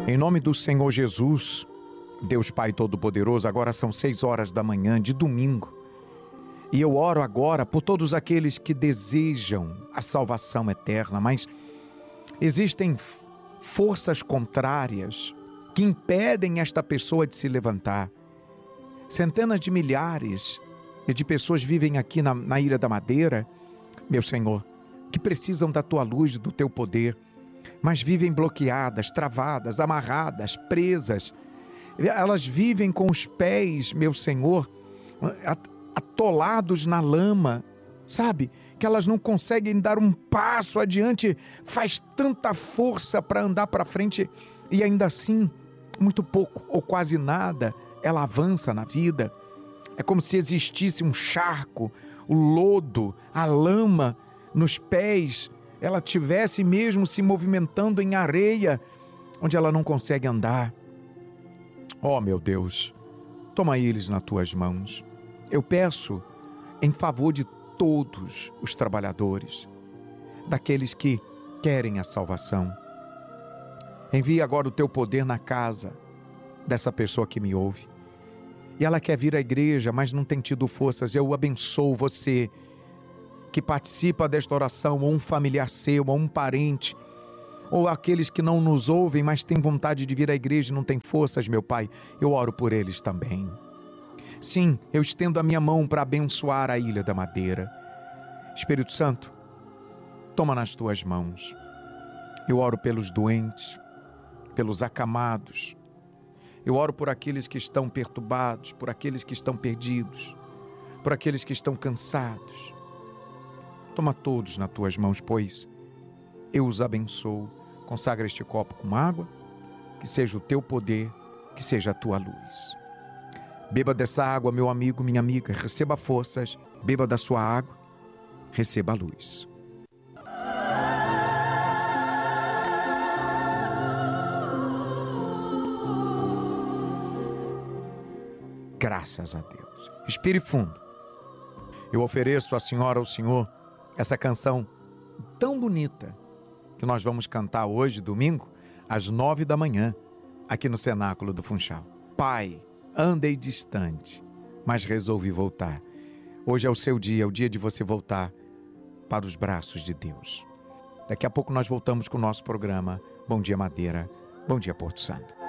Em nome do Senhor Jesus, Deus Pai Todo-Poderoso, agora são 6 horas da manhã de domingo. E eu oro agora por todos aqueles que desejam a salvação eterna, mas existem forças contrárias que impedem esta pessoa de se levantar. Centenas de milhares de pessoas vivem aqui na Ilha da Madeira, meu Senhor, que precisam da Tua luz, do Teu poder, mas vivem bloqueadas, travadas, amarradas, presas. Elas vivem com os pés, meu Senhor, atolados na lama, sabe? Que elas não conseguem dar um passo adiante, faz tanta força para andar para frente e ainda assim, muito pouco ou quase nada, ela avança na vida. É como se existisse um charco, o lodo, a lama nos pés, ela tivesse mesmo se movimentando em areia, onde ela não consegue andar. Oh, meu Deus, toma eles nas Tuas mãos. Eu peço em favor de todos os trabalhadores, daqueles que querem a salvação. Envie agora o Teu poder na casa dessa pessoa que me ouve. E ela quer vir à igreja, mas não tem tido forças. Eu abençoo você que participa desta oração, ou um familiar seu, ou um parente, ou aqueles que não nos ouvem, mas têm vontade de vir à igreja e não têm forças, meu Pai. Eu oro por eles também. Sim, eu estendo a minha mão para abençoar a Ilha da Madeira. Espírito Santo, toma nas Tuas mãos. Eu oro pelos doentes, pelos acamados. Eu oro por aqueles que estão perturbados, por aqueles que estão perdidos, por aqueles que estão cansados. Toma todos nas Tuas mãos, pois eu os abençoo. Consagra este copo com água, que seja o Teu poder, que seja a Tua luz. Beba dessa água, meu amigo, minha amiga, receba forças. Beba da sua água, receba a luz. Graças a Deus. Respire fundo. Eu ofereço à senhora, ao senhor, essa canção tão bonita que nós vamos cantar hoje, domingo, às 9 da manhã, aqui no Cenáculo do Funchal. Pai, andei distante, mas resolvi voltar. Hoje é o seu dia, é o dia de você voltar para os braços de Deus. Daqui a pouco nós voltamos com o nosso programa Bom Dia Madeira, Bom Dia Porto Santo.